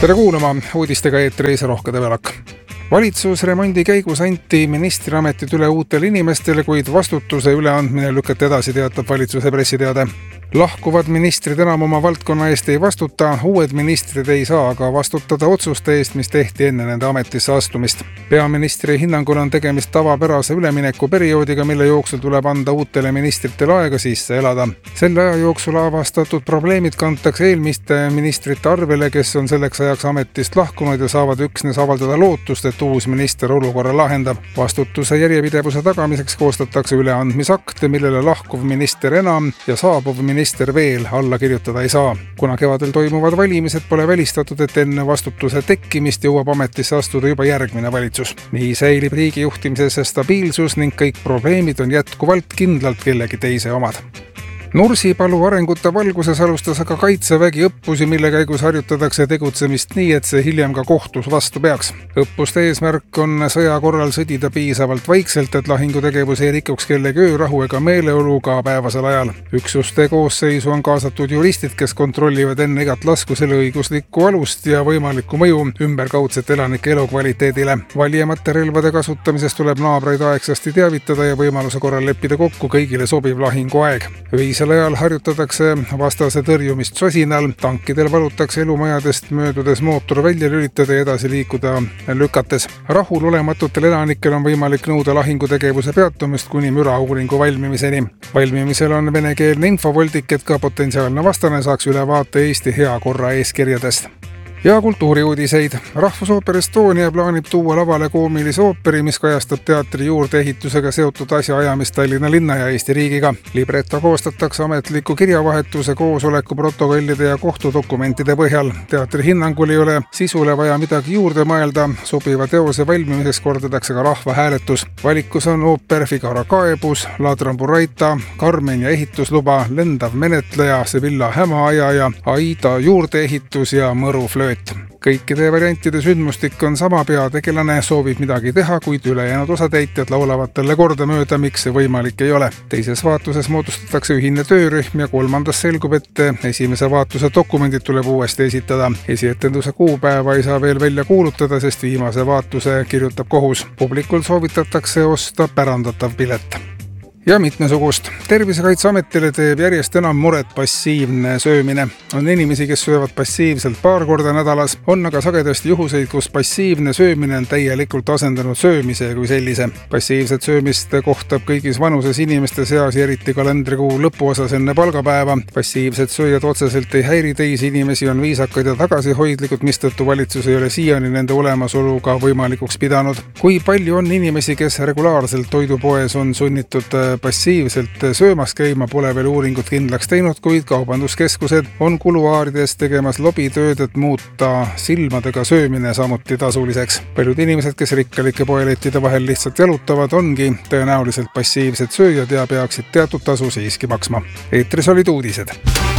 Tere kuulama, uudistega eetris Rohke Develak. Valitsusremondi käigus anti ministriametid üle uutele inimestele, kuid vastutuse üleandmine lükati edasi, teatab valitsuse pressiteade. Lahkuvad ministrid enam oma valdkonna eest ei vastuta, uued ministrid ei saa aga vastutada otsuste eest, mis tehti enne nende ametisse astumist. Peaministri hinnangul on tegemist tavapärase üleminekuperioodiga, mille jooksul tuleb anda uutele ministritele aega sisse elada. Selle aja jooksul avastatud probleemid kantakse eelmiste ministrite arvele, kes on selleks ajaks ametist lahkunud ja saavad üksnes avaldada lootust, et uus minister olukorra lahendab. Vastutuse järjepidevuse tagamiseks koostatakse üleandmisakte, millele lahkuv minister enam ja saabuv minister veel alla kirjutada ei saa. Kuna kevadel toimuvad valimised, pole välistatud, et enne vastutuse tekkimist jõuab ametisse astuda juba järgmine valitsus. Nii säilib riigi juhtimises stabiilsus ning kõik probleemid on jätkuvalt kindlalt kellegi teise omad. Nursipalu arengute valguses alustas aga Kaitsevägi õppusi, mille käigus harjutatakse tegutsemist nii, et see hiljem ka kohtus vastu peaks. Õppuste eesmärk on sõja korral sõdida piisavalt vaikselt, et lahingutegevus ei rikuks kellegi öörahu ega meeleolu ka päevasel ajal. Üksuste koosseisu on kaasatud juristid, kes kontrollivad enne igat lasku selle õiguslikku alust ja võimalikku mõju ümberkaudsete elanike elukvaliteedile. Valjemate relvade kasutamisest tuleb naabreid aegsasti teavitada ja võimaluse korral leppida kokku kõigile sobiv lahinguaeg. Selle ajal harjutatakse vastase tõrjumist sosinal, tankidel valutakse elumajadest möödudes mootor välja lülitada ja edasi liikuda lükates. Rahulolematutel elanikel on võimalik nõuda lahingutegevuse peatumist kuni mürauuringu valmimiseni. Valmimisel on venekeelne infovoldik, et ka potentsiaalne vastane saaks ülevaate Eesti hea korra eeskirjadest. Ja kultuuriuudiseid. Rahvusooper Estonia plaanib tuua lavale koomilise ooperi, mis kajastab teatri juurdeehitusega seotud asjaajamist Tallinna linna ja Eesti riigiga. Libretto koostatakse ametliku kirjavahetuse, koosoleku protokollide ja kohtudokumentide põhjal. Teatri hinnangul ei ole sisule vaja midagi juurde mõelda. Sobiva teose valmimiseks kordatakse ka rahvahääletus. Valikus on ooper Figaro kaebus, Ladron Buraita, Carmen ja ehitusluba, Lendav menetleja, Sevilla hämaajaja, Aida juurdeehitus ja Mõru flööt. Kõikide variantide sündmustik on sama, peategelane soovib midagi teha, kuid ülejäänud osatäitjad laulavad talle kordamööda, miks see võimalik ei ole. Teises vaatuses moodustatakse ühine töörühm ja kolmandas selgub, et esimese vaatuse dokumendid tuleb uuesti esitada. Esietenduse kuupäeva ei saa veel välja kuulutada, sest viimase vaatuse kirjutab kohus. Publikul soovitatakse osta pärandatav pilet. Ja mitmesugust. Tervisekaitseametile teeb järjest enam muret passiivne söömine. On inimesi, kes söövad passiivselt paar korda nädalas, on aga sagedasti juhuseid, kus passiivne söömine on täielikult asendanud söömise kui sellise. Passiivset söömist kohtab kõigis vanuses inimeste seas, eriti kalendrikuu lõpuosas enne palgapäeva. Passiivsed sööjad otseselt ei häiri teisi inimesi, on viisakad ja tagasihoidlikud, mistõttu valitsus ei ole siiani nende olemasoluga võimalikuks pidanud. Kui palju on inimesi, kes regulaarselt toidupoes on sunnitud passiivselt söömas käima, pole veel uuringut kindlaks teinud, kuid kaubanduskeskused on kuluaarides tegemas lobitööd, et muuta silmadega söömine samuti tasuliseks. Paljud inimesed, kes rikkalike poelettide vahel lihtsalt jalutavad, ongi tõenäoliselt passiivsed sööjad ja peaksid teatud tasu siiski maksma. Eetris olid uudised.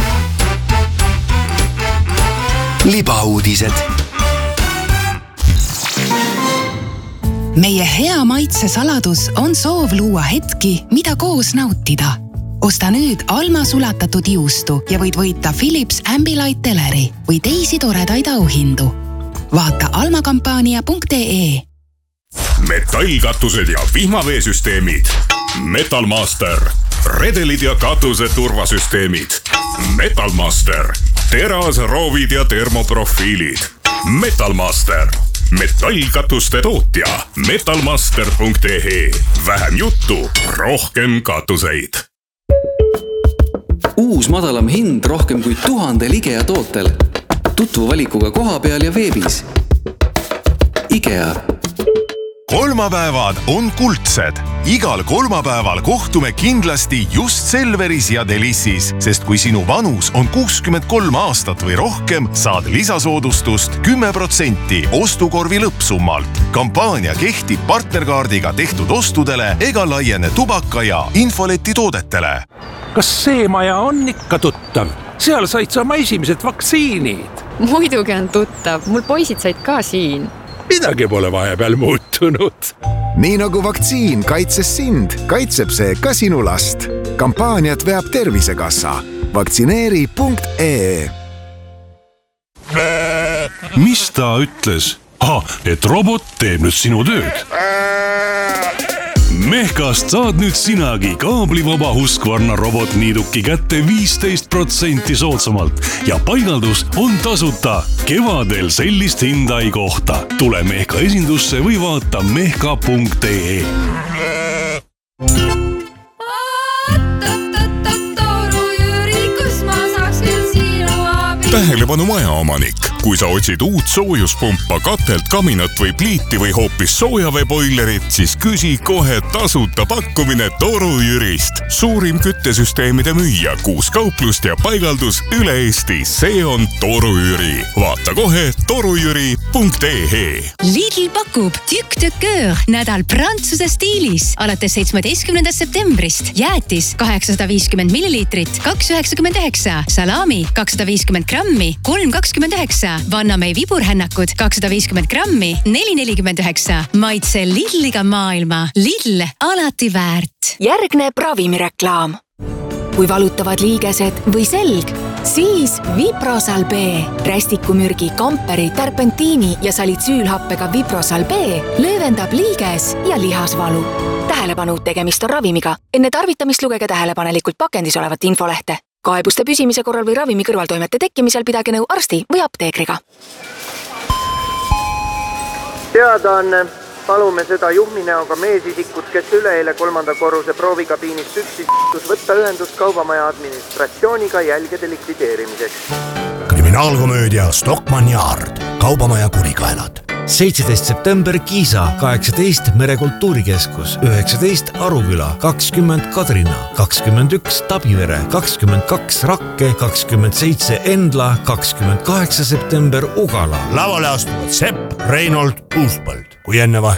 Libauudised. Meie hea maitse saladus on soov luua hetki, mida koos nautida. Osta nüüd Alma sulatatud juustu ja võid võita Philips Ambilight teleri või teisi toredaid auhindu. Vaata almakampaania.ee. Metallkatused ja vihmaveesüsteemid. Metalmaster. Redelid ja katuse turvasüsteemid. Metalmaster. Teras, roovid ja termoprofiilid. Metalmaster. Metallkatuste tootja metalmaster.ee. Vähem juttu, rohkem katuseid. Uus madalam hind rohkem kui 1000 IKEA tootel. Tutvu valikuga koha peal ja veebis. IKEA. Kolmapäevad on kuldsed. Igal kolmapäeval kohtume kindlasti just Selveris ja Delissis, sest kui sinu vanus on 63 aastat või rohkem, saad lisasoodustust 10% ostukorvi lõppsummalt. Kampaania kehtib partnerkaardiga tehtud ostudele ega laiene tubaka ja infoleti toodetele. Kas see maja on ikka tuttav? Seal said sa oma esimesed vaktsiinid. Muidugi on tuttav, mul poisid said ka siin. Midagi pole vahepeal muutunud. Nii nagu vaktsiin kaitses sind, kaitseb see ka sinu last. Kampaaniat veab Tervisekassa. Vaktsineeri.ee mis ta ütles? Et robot teeb nüüd sinu tööd. Mehkast saad nüüd sinagi kaablivaba Husqvarna robotniiduki kätte 15% soodsamalt ja paigaldus on tasuta. Kevadel sellist hinda ei kohta. Tule Mehka esindusse või vaata mehka.ee. Tähelepanu majaomanik. Kui sa otsid uut soojuspumpa, katelt, kaminat või pliiti või hoopis soojaveeboilerit, siis küsi kohe tasuta pakkumine Toru Jürist. Suurim küttesüsteemide müüja, 6 kauplust ja paigaldus üle Eesti. See on Toru Jüri. Vaata kohe torujüri.ee. Lidl pakub Tükk de Coeur nädal prantsuse stiilis. Alates 17. septembrist jäätis 850 milliliitrit, 2,99. Salami 250 grammi, 3,29. Vannamei viburhännakud 250 grammi, 4,49. Maitse Lidliga maailma. Lidl alati väärt. Järgneb ravimireklaam. Kui valutavad liigesed või selg, siis Viprosal B. Rästikumürgi, kamperi, terpentiini ja salitsüülhappega Viprosal B löövendab liiges ja lihasvalu. Tähelepanu, tegemist on ravimiga. Enne tarvitamist lugege tähelepanelikult pakendis olevat infolehte. Kaebuste püsimise korral või ravimi kõrvaltoimete tekkimisel pidage nõu arsti või apteekriga. Teadaanne. Palume seda juhminäoga meesisikut, kes üleeile 3. korruse proovikabiinist üksis võtta ühendust kaubamaja administratsiooniga jälgede likvideerimiseks. Kriminaalkomöödia Stockmann Yard. Kaubamaja kurikaelad. 17. september Kiisa, 18 Merekultuurikeskus, 19 Aruküla, 20 Kadrina, 21 Tabivere, 22 Rakke, 27 Endla, 28 september Ugala. Lavale astuvad Sepp, Reinold, Uuspõld. Kui enne